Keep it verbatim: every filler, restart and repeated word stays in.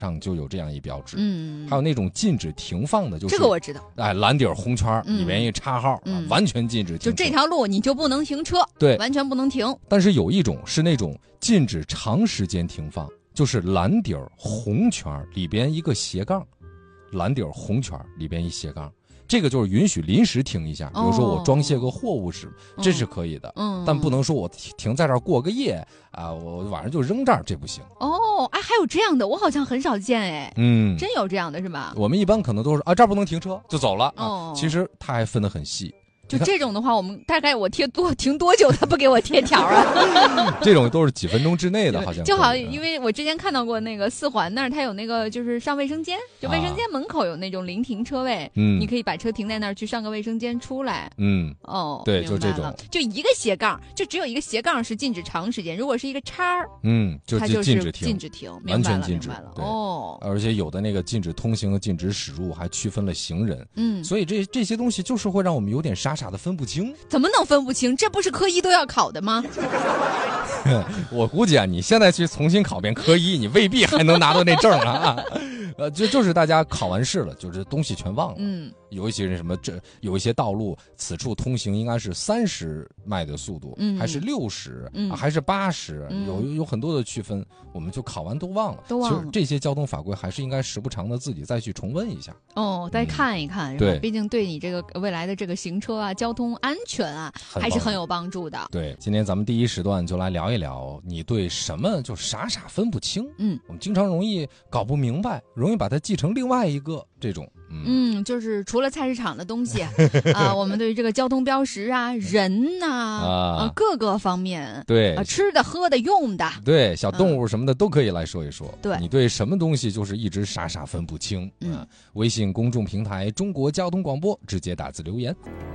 上就有这样一标志。 嗯， 还有那种禁止停放的，就是这个我知道。 哎，蓝底儿红圈里面一插号， 嗯啊，完全禁止停车。 就这条路你就不能停车， 对， 完全不能停。 但是有一种是那种禁止长时间停放，就是蓝底儿红圈里边一个斜杠，蓝底儿红圈里边一斜杠。这个就是允许临时停一下，比如说我装卸个货物时，哦、这是可以的，嗯，但不能说我停在这儿过个夜啊，我晚上就扔这儿，这不行。 哦，哎，还有这样的，我好像很少见，哎， 嗯， 真有这样的是吧？ 我们一般可能都是啊，这儿不能停车就走了， 哦， 啊、其实它还分得很细。 就这种的话，我们大概我贴多停多久，他不给我贴条啊？ 这种都是几分钟之内的，好像就好，因为我之前看到过那个四环那儿，它有那个就是上卫生间，就卫生间门口有那种临停车位，嗯、啊，你可以把车停在那儿去上个卫生间出来。 嗯， 哦， 对，就这种， 就一个斜杠，就只有一个斜杠是禁止长时间，如果是一个叉儿， 嗯，就它就是禁止停， 禁止停， 完全禁止了。哦， 而且有的那个禁止通行和禁止驶入还区分了行人， 嗯， 所以这这些东西就是会让我们有点傻傻的分不清。 怎么能分不清？这不是科一都要考的吗？ 我估计啊，你现在去重新考遍科一，你未必还能拿到那证啊。呃，就就是大家考完试了，就是东西全忘了。嗯，有一些人什么这有一些道路，此处通行应该是三十迈的速度，嗯、还是六十、嗯啊，还是八十、嗯，有有很多的区分，我们就考完都忘了。 都忘了。 其实这些交通法规还是应该时不常的自己再去重温一下。 哦，再看一看，嗯、 对， 毕竟对你这个未来的这个行车啊、交通安全啊，还是很有帮助的。 对，今天咱们第一时段就来聊一聊，你对什么就傻傻分不清？嗯，我们经常容易搞不明白，容易把它记成另外一个这种。嗯, 嗯，就是除了菜市场的东西啊，我们对于这个交通标识啊、人呐 啊, 啊各个方面， 对啊，吃的、喝的、用的， 对小动物什么的、嗯、都可以来说一说。 对， 你对什么东西就是一直傻傻分不清？嗯，啊、微信公众平台中国交通广播直接打字留言。